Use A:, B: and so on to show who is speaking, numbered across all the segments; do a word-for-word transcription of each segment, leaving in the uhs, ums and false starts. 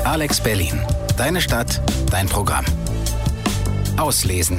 A: Alex Berlin. Deine Stadt, dein Programm. Auslesen.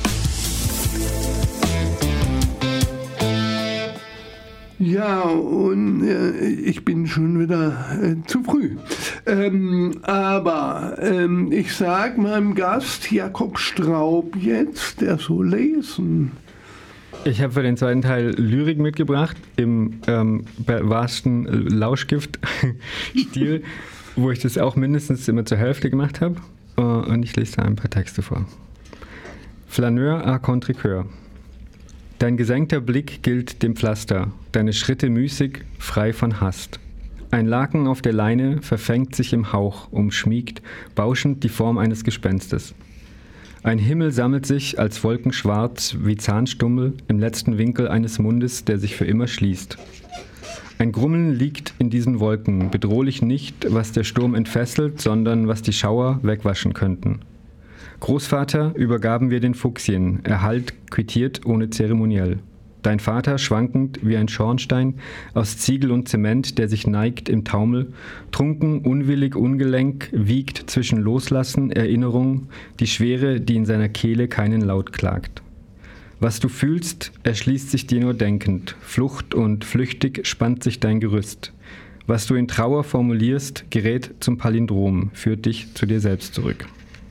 B: Ja, und äh, ich bin schon wieder äh, zu früh. Ähm, aber ähm, ich sag meinem Gast Jakob Straub jetzt, der soll lesen.
C: Ich habe für den zweiten Teil Lyrik mitgebracht, im ähm, wahrsten Lauschgift-Stil, wo ich das auch mindestens immer zur Hälfte gemacht habe. Und ich lese da ein paar Texte vor. Flaneur à contre-cœur. Dein gesenkter Blick gilt dem Pflaster, deine Schritte müßig, frei von Hast. Ein Laken auf der Leine verfängt sich im Hauch, umschmiegt, bauschend die Form eines Gespenstes. Ein Himmel sammelt sich als Wolkenschwarz wie Zahnstummel im letzten Winkel eines Mundes, der sich für immer schließt. Ein Grummeln liegt in diesen Wolken, bedrohlich nicht, was der Sturm entfesselt, sondern was die Schauer wegwaschen könnten. Großvater, übergaben wir den Fuchsien, Erhalt quittiert ohne Zeremoniell. Dein Vater, schwankend wie ein Schornstein, aus Ziegel und Zement, der sich neigt im Taumel, trunken, unwillig, ungelenk, wiegt zwischen Loslassen, Erinnerung, die Schwere, die in seiner Kehle keinen Laut klagt. Was du fühlst, erschließt sich dir nur denkend, Flucht und flüchtig spannt sich dein Gerüst. Was du in Trauer formulierst, gerät zum Palindrom, führt dich zu dir selbst zurück.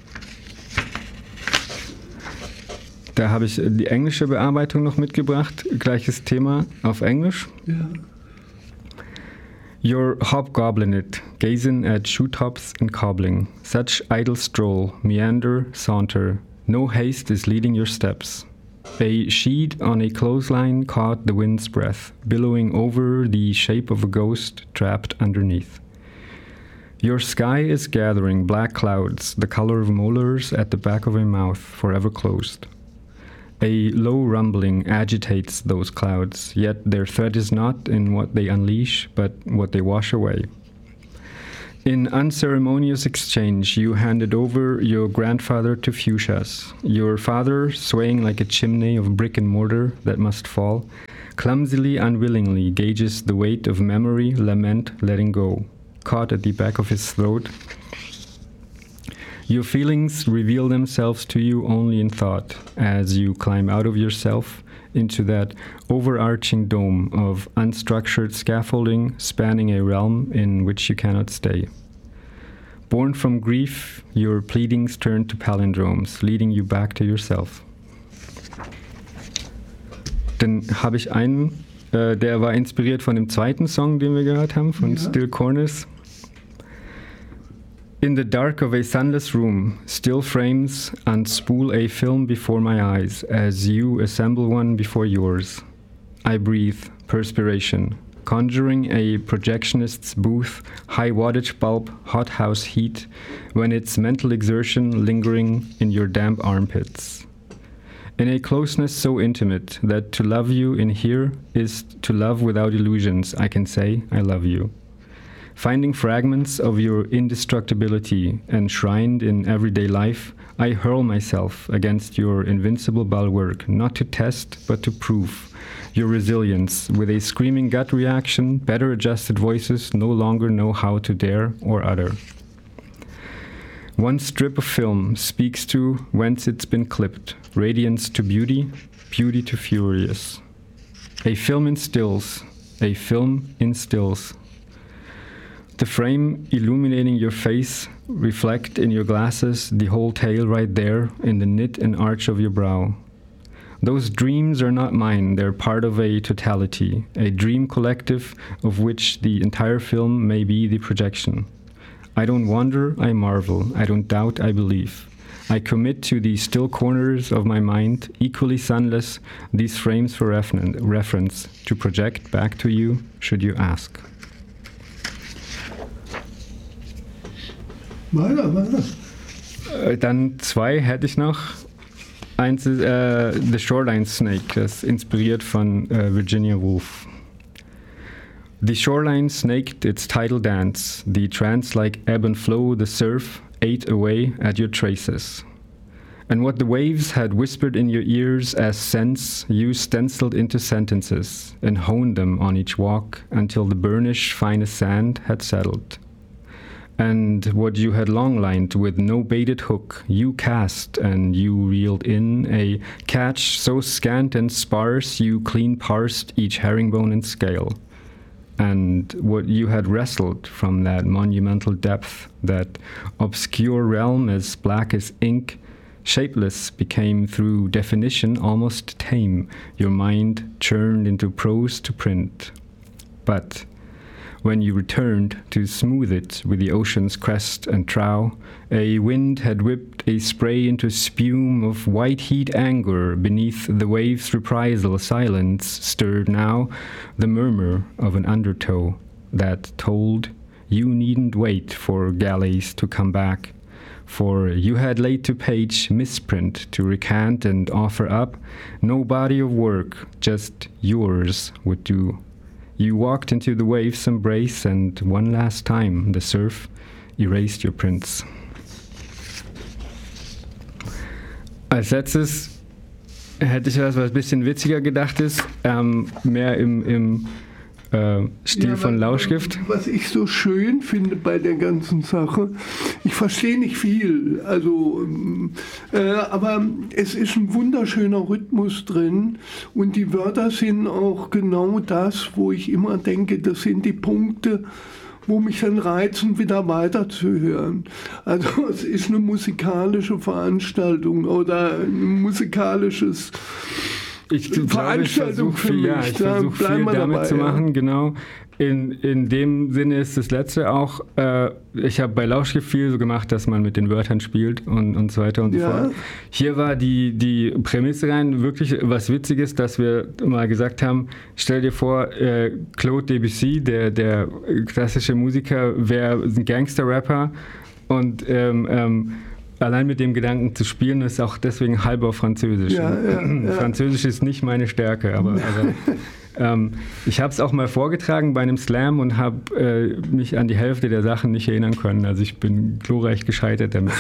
C: Da habe ich die englische Bearbeitung noch mitgebracht. Gleiches Thema auf Englisch.
B: Ja.
C: You're hobgoblinet, gazing at shoetops and cobbling. Such idle stroll, meander, saunter. No haste is leading your steps. A sheet on a clothesline caught the wind's breath, billowing over the shape of a ghost trapped underneath. Your sky is gathering black clouds, the color of molars at the back of a mouth forever closed. A low rumbling agitates those clouds, yet their threat is not in what they unleash, but what they wash away. In unceremonious exchange, you handed over your grandfather to fuchsias. Your father, swaying like a chimney of brick and mortar that must fall, clumsily, unwillingly gauges the weight of memory, lament, letting go, caught at the back of his throat. Your feelings reveal themselves to you only in thought, as you climb out of yourself into that overarching dome of unstructured scaffolding spanning a realm in which you cannot stay. Born from grief, your pleadings turn to palindromes, leading you back to yourself. Dann habe ich einen, äh, der war inspiriert von dem zweiten Song, den wir gehört haben, von ja. Still Corners. In the dark of a sunless room, still frames unspool a film before my eyes as you assemble one before yours. I breathe perspiration, conjuring a projectionist's booth, high wattage bulb, hothouse heat, when it's mental exertion lingering in your damp armpits. In a closeness so intimate that to love you in here is to love without illusions, I can say I love you. Finding fragments of your indestructibility enshrined in everyday life, I hurl myself against your invincible bulwark, not to test, but to prove your resilience. With a screaming gut reaction, better adjusted voices no longer know how to dare or utter. One strip of film speaks to whence it's been clipped, radiance to beauty, beauty to furious. A film instills, a film instills. The frame illuminating your face reflect in your glasses the whole tale right there in the knit and arch of your brow. Those dreams are not mine, they're part of a totality, a dream collective of which the entire film may be the projection. I don't wonder, I marvel, I don't doubt, I believe. I commit to the still corners of my mind, equally sunless, these frames for reference, to project back to you, should you ask.
B: Weiter, weiter.
C: Dann zwei hätte ich noch. Eins ist äh, The Shoreline Snake, das ist inspiriert von äh, Virginia Woolf. The shoreline snaked its tidal dance, the trance-like ebb and flow, the surf ate away at your traces. And what the waves had whispered in your ears as sense, you stenciled into sentences and honed them on each walk until the burnish finest sand had settled. And what you had long-lined with no baited hook, you cast, and you reeled in a catch so scant and sparse you clean parsed each herringbone and scale. And what you had wrestled from that monumental depth, that obscure realm as black as ink, shapeless became through definition almost tame, your mind churned into prose to print. But when you returned to smooth it with the ocean's crest and trough, a wind had whipped a spray into spume of white heat anger beneath the wave's reprisal silence stirred now the murmur of an undertow that told you needn't wait for galleys to come back, for you had laid to page misprint to recant and offer up no body of work, just yours would do. You walked into the wave's embrace, and one last time the surf erased your prints. Als letztes hätte ich was, was ein bisschen witziger gedacht ist, ähm, mehr im, im äh, Stil
B: ja,
C: von
B: was,
C: Lauschgift.
B: Was ich so schön finde bei der ganzen Sache, ich verstehe nicht viel, also, äh, aber es ist ein wunderschöner Rhythmus drin und die Wörter sind auch genau das, wo ich immer denke, das sind die Punkte, wo mich dann reizen, wieder weiterzuhören. Also es ist eine musikalische Veranstaltung oder ein musikalisches
C: Ich glaube, ich
B: Veranstaltung
C: versuche
B: für
C: viel,
B: mich.
C: ja, ich
B: Da
C: versuch
B: bleiben
C: viel
B: wir
C: damit
B: dabei,
C: zu
B: ja.
C: machen, genau. In, in dem Sinne ist das Letzte auch, äh, ich habe bei Lauschgift viel so gemacht, dass man mit den Wörtern spielt und, und so weiter und so
B: Ja.
C: fort. Hier war die, die Prämisse rein wirklich was Witziges, dass wir mal gesagt haben, stell dir vor, äh, Claude Debussy, der, der klassische Musiker, wäre ein Gangster-Rapper und ähm, ähm, allein mit dem Gedanken zu spielen, ist auch deswegen halb auf Französisch.
B: Ja, ja, ja.
C: Französisch ist nicht meine Stärke, aber, aber ähm, ich habe es auch mal vorgetragen bei einem Slam und habe äh, mich an die Hälfte der Sachen nicht erinnern können. Also ich bin glorreich gescheitert damit.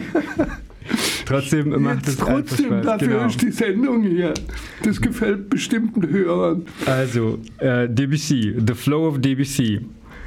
C: Trotzdem macht es einfach
B: Trotzdem,
C: Spaß.
B: dafür
C: Genau.
B: ist die Sendung hier. Das gefällt bestimmten Hörern.
C: Also, äh, Debussy, The Flow of Debussy.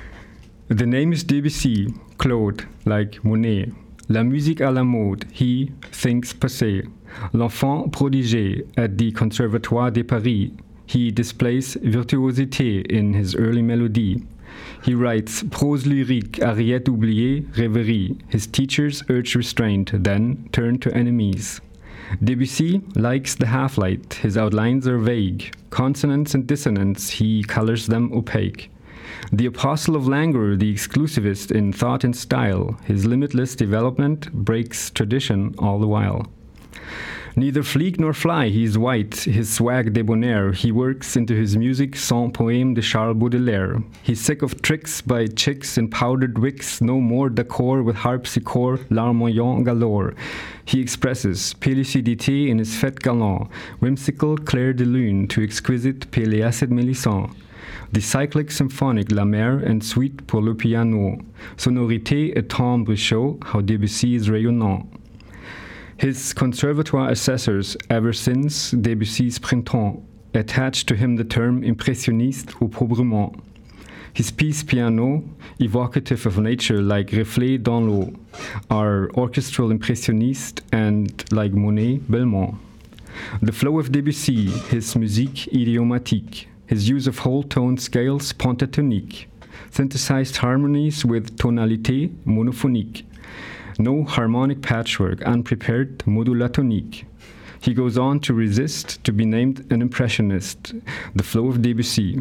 C: The name is Debussy, Claude, like Monet. La musique à la mode, he thinks passé. L'enfant prodigé at the Conservatoire de Paris. He displays virtuosité in his early melody. He writes prose lyrique, ariette oubliée, rêverie. His teachers urge restraint, then turn to enemies. Debussy likes the half-light, his outlines are vague. Consonants and dissonance, he colors them opaque. The apostle of languor, the exclusivist in thought and style, his limitless development breaks tradition all the while. Neither fleek nor fly, he is white, his swag debonair, he works into his music sans poème de Charles Baudelaire. He's sick of tricks by chicks in powdered wicks, no more d'accord with harpsichord, larmoyant galore. He expresses pellucidité in his fête galant, whimsical clair de lune to exquisite péléacid mélissant. The cyclic symphonic La Mer and suite pour le piano. Sonorité et timbre chaud, how Debussy is rayonnant. His conservatoire assessors, ever since Debussy's Printemps, attached to him the term impressionniste ou pauvrement. His piece piano, evocative of nature like Reflet dans l'eau, are orchestral impressionniste and, like Monet, Belmont. The flow of Debussy, his musique idiomatique, his use of whole tone scales pentatonique, synthesized harmonies with tonalité monophonique. No harmonic patchwork, unprepared modulatonique. He goes on to resist to be named an impressionist. The flow of Debussy.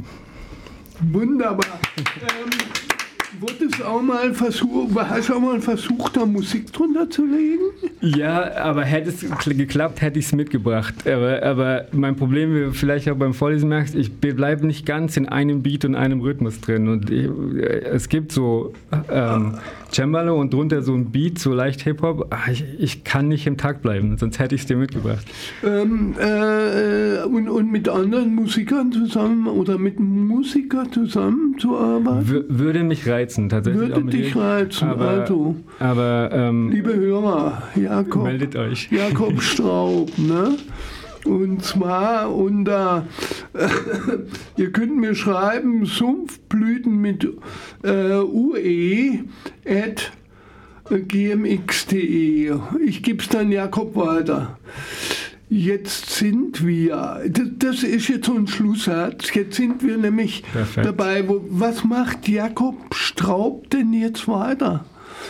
B: Wunderbar. ähm, wurde es auch mal versucht, hast du auch mal versucht, da Musik drunter zu legen?
C: Ja, aber hätte es geklappt, hätte ich es mitgebracht. Aber, aber mein Problem, wie du vielleicht auch beim Vorlesen merkst, ich bleibe nicht ganz in einem Beat und einem Rhythmus drin. Und ich, es gibt so ähm, Cembalo und drunter so ein Beat, so leicht Hip-Hop. Ach, ich, ich kann nicht im Takt bleiben, sonst hätte ich es dir mitgebracht.
B: Ähm, äh, und, und mit anderen Musikern zusammen oder mit Musikern zusammen zu arbeiten?
C: W- würde mich reizen, tatsächlich.
B: Würde
C: auch mit
B: dich
C: dir.
B: reizen,
C: aber,
B: also.
C: Aber, ähm,
B: Liebe Hörer, Jakob,
C: meldet euch.
B: Jakob Straub, ne? Und zwar unter, äh, ihr könnt mir schreiben, Sumpfblüten mit äh, ue at gmx punkt de. Ich gebe es dann Jakob weiter. Jetzt sind wir, das, das ist jetzt so ein Schlusssatz, jetzt sind wir nämlich Perfekt. dabei, wo, was macht Jakob Straub denn jetzt weiter?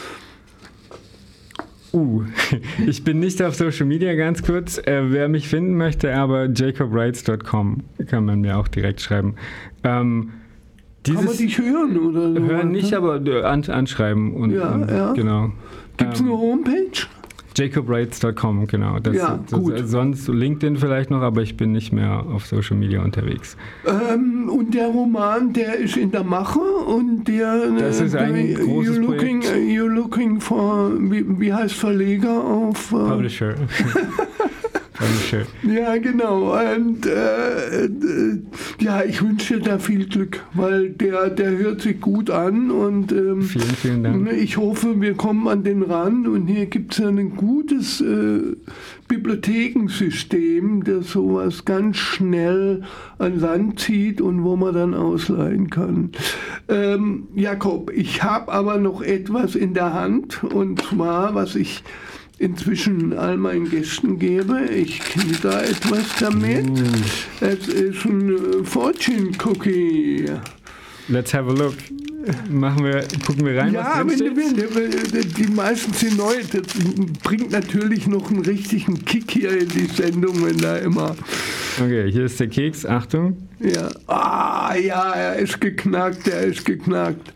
C: Uh, ich bin nicht auf Social Media, ganz kurz. Äh, wer mich finden möchte, aber jacob writes dot com kann man mir auch direkt schreiben. Ähm,
B: Kann man dich hören? Oder so?
C: Hören nicht, aber an, anschreiben. Und,
B: ja,
C: und,
B: ja.
C: Genau.
B: Gibt es
C: ähm,
B: eine Homepage?
C: jacob writes dot com, genau. Das,
B: ja,
C: das,
B: gut.
C: Sonst LinkedIn vielleicht noch, aber ich bin nicht mehr auf Social Media unterwegs.
B: Ähm, und der Roman, der ist in der Mache und der...
C: Das ist ein
B: äh,
C: großes
B: you're looking,
C: Projekt.
B: You're looking for, wie, wie heißt Verleger auf... Äh,
C: Publisher. Publisher.
B: Ja, genau. Und äh, äh, ja, ich wünsche dir da viel Glück, weil der, der hört sich gut an und ähm,
C: vielen, vielen Dank.
B: Ich hoffe, wir kommen an den ran und hier gibt es ein gutes äh, Bibliothekensystem, das sowas ganz schnell an Land zieht und wo man dann ausleihen kann. Ähm, Jakob, ich habe aber noch etwas in der Hand und zwar, was ich inzwischen all meinen Gästen gebe. Ich kenne da etwas damit.
C: Mm.
B: Es ist ein Fortune Cookie.
C: Let's have a look. Machen wir, gucken wir rein,
B: ja,
C: was
B: wenn,
C: drin
B: wenn, die meisten sind neu. Das bringt natürlich noch einen richtigen Kick hier in die Sendung, wenn da immer...
C: Okay, hier ist der Keks. Achtung.
B: Ja, ah, ja, er ist geknackt, er ist geknackt.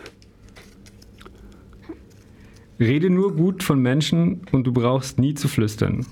C: Rede nur gut von Menschen und du brauchst nie zu flüstern.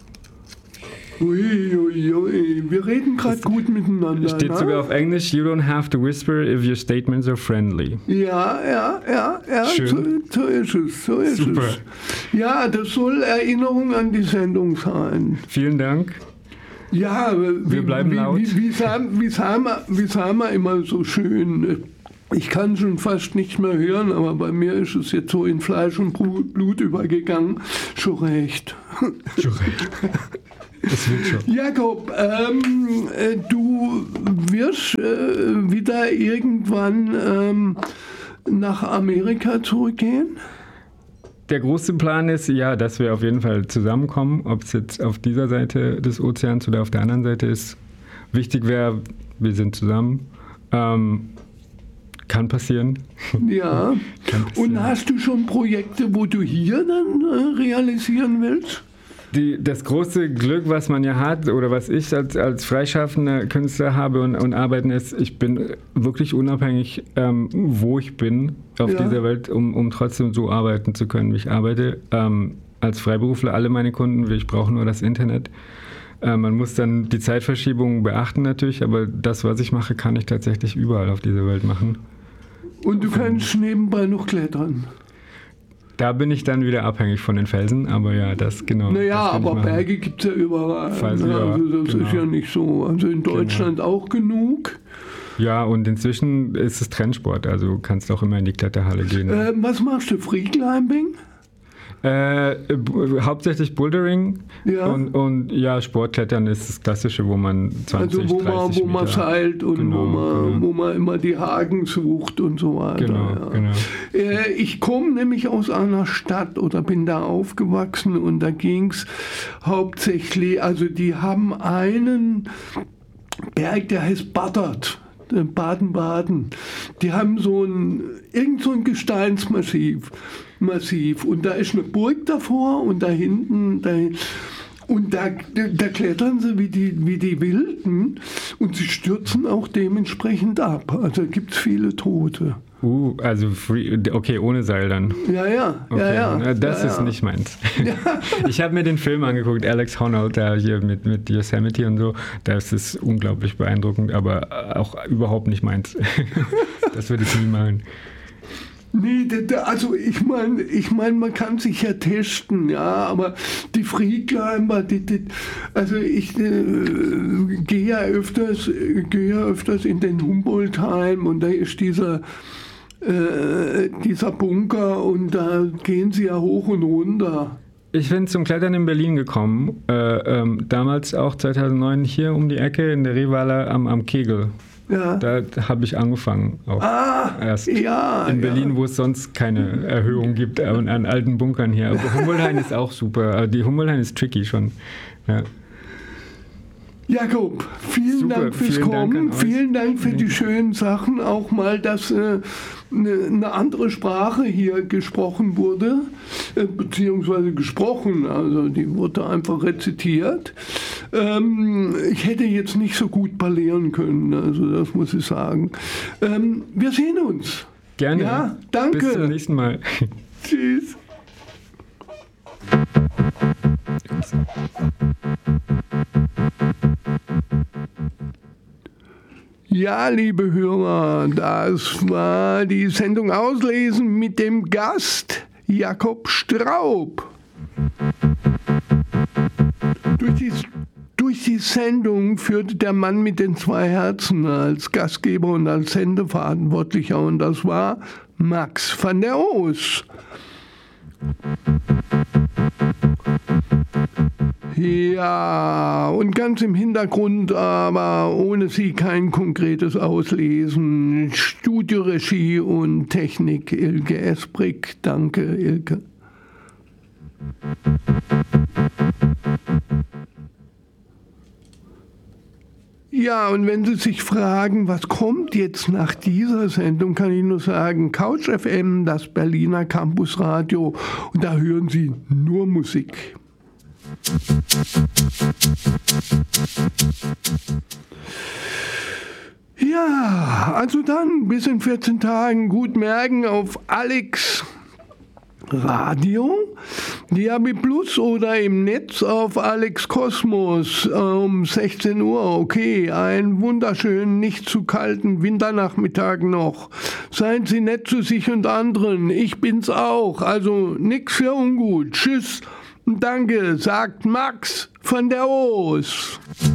B: Ui, ui, ui. Wir reden gerade gut miteinander.
C: Steht
B: ne?
C: sogar auf Englisch, you don't have to whisper if your statements are friendly.
B: Ja, ja, ja, ja,
C: Schön.
B: So, so ist es, so ist
C: Super.
B: es. Ja, das soll Erinnerung an die Sendung sein.
C: Vielen Dank.
B: Ja, wie,
C: wir bleiben
B: wie,
C: laut.
B: Wie, wie, sagen, wie, sagen wir, wie sagen wir immer so schön, ich kann schon fast nichts mehr hören, aber bei mir ist es jetzt so in Fleisch und Blut übergegangen. Schon recht.
C: Schon recht. Das wird schon.
B: Jakob, ähm, äh, du wirst äh, wieder irgendwann ähm, nach Amerika zurückgehen?
C: Der große Plan ist, ja, dass wir auf jeden Fall zusammenkommen, ob es jetzt auf dieser Seite des Ozeans oder auf der anderen Seite ist. Wichtig wäre, wir sind zusammen. Ähm, Kann passieren.
B: Ja.
C: Kann passieren.
B: Und hast du schon Projekte, wo du hier dann äh, realisieren willst?
C: Die, das große Glück, was man ja hat, oder was ich als, als freischaffender Künstler habe und, und arbeiten ist, ich bin wirklich unabhängig, ähm, wo ich bin auf
B: ja.
C: dieser Welt, um, um trotzdem so arbeiten zu können, wie ich arbeite. Ähm, als Freiberufler, alle meine Kunden, ich brauche nur das Internet. Äh, man muss dann die Zeitverschiebung beachten natürlich, aber das, was ich mache, kann ich tatsächlich überall auf dieser Welt machen.
B: Und du kannst nebenbei noch klettern.
C: Da bin ich dann wieder abhängig von den Felsen, aber ja, das genau.
B: Naja,
C: das
B: aber Berge gibt es ja überall.
C: Falls,
B: ne?
C: ja,
B: Also das
C: genau.
B: ist ja nicht so. Also in Deutschland genau. auch genug.
C: Ja, und inzwischen ist es Trendsport, also du kannst auch immer in die Kletterhalle gehen.
B: Äh, was machst du? Free Climbing?
C: Äh, b- hauptsächlich Bouldering
B: ja.
C: Und, und ja, Sportklettern ist das Klassische, wo man zwanzig,
B: also wo man,
C: dreißig
B: wo man
C: Meter,
B: seilt und
C: genau,
B: wo, man,
C: genau.
B: wo man immer die Haken sucht und so weiter.
C: Genau,
B: ja.
C: genau.
B: Äh, ich komme nämlich aus einer Stadt oder bin da aufgewachsen und da ging es hauptsächlich, also die haben einen Berg, der heißt Baddert. Baden-Baden. Die haben so ein, irgend so ein Gesteinsmassiv. Massiv. Und da ist eine Burg davor und da hinten, da, und da, da klettern sie wie die, wie die Wilden und sie stürzen auch dementsprechend ab. Also gibt es viele Tote.
C: Uh, also free, okay, ohne Seil dann.
B: Ja, ja,
C: okay.
B: ja, ja.
C: Na, das
B: ja,
C: ist
B: ja.
C: nicht meins. Ja. Ich habe mir den Film angeguckt, Alex Honnold, da hier mit, mit Yosemite und so. Das ist unglaublich beeindruckend, aber auch überhaupt nicht meins. Das würde ich nie machen.
B: Nee, also ich meine, ich mein, man kann sich ja testen, ja, aber die Freeclimber, die, die, also ich äh, gehe ja öfters, gehe ja öfters in den Humboldt-Heim und da ist dieser äh, dieser Bunker und da gehen sie ja hoch und runter.
C: Ich bin zum Klettern in Berlin gekommen, äh, ähm, damals auch zweitausendneun hier um die Ecke in der Revaler am, am Kegel.
B: Ja.
C: Da habe ich angefangen auch
B: Ah,
C: erst
B: ja.
C: in Berlin,
B: ja.
C: wo es sonst keine Erhöhung gibt, äh, an, an alten Bunkern hier. Aber Hummelhain ist auch super. Die Hummelhain ist tricky schon. Ja.
B: Jakob, vielen
C: Super,
B: Dank fürs
C: vielen Dank
B: Kommen,
C: an euch.
B: vielen Dank für die schönen Sachen, auch mal, dass äh, eine, eine andere Sprache hier gesprochen wurde, äh, beziehungsweise gesprochen, also die wurde einfach rezitiert. Ähm, ich hätte jetzt nicht so gut parlieren können, also das muss ich sagen. Ähm, wir sehen uns.
C: Gerne.
B: Ja, danke.
C: Bis zum nächsten Mal.
B: Tschüss. Ja, liebe Hörer, das war die Sendung Auslesen mit dem Gast Jakob Straub. Durch die, durch die Sendung führte der Mann mit den zwei Herzen als Gastgeber und als Sendeverantwortlicher, und das war Max van der Oos. Ja, und ganz im Hintergrund, aber ohne sie kein konkretes Auslesen, Studioregie und Technik Ilke Esprick. Danke, Ilke. Ja, und wenn Sie sich fragen, was kommt jetzt nach dieser Sendung, kann ich nur sagen, Couch F M, das Berliner Campusradio, und da hören Sie nur Musik. Ja, also dann bis in vierzehn Tagen. Gut merken auf Alex Radio, D A B Plus oder im Netz auf Alex Kosmos um sechzehn Uhr. Okay, einen wunderschönen, nicht zu kalten Winternachmittag noch. Seien Sie nett zu sich und anderen. Ich bin's auch. Also nix für ungut. Tschüss. Danke, sagt Max van der Oos.